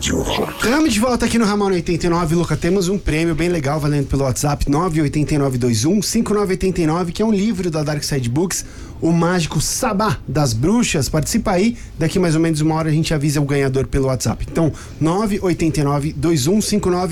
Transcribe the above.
Rádio Rock. Estamos de volta aqui no Ramon 89, Luca. Temos um prêmio bem legal valendo pelo WhatsApp 98921-5989, que é um livro da Dark Side Books, O Mágico Sabá das Bruxas. Participa aí, daqui mais ou menos uma hora a gente avisa o ganhador pelo WhatsApp. Então, 98921-5989.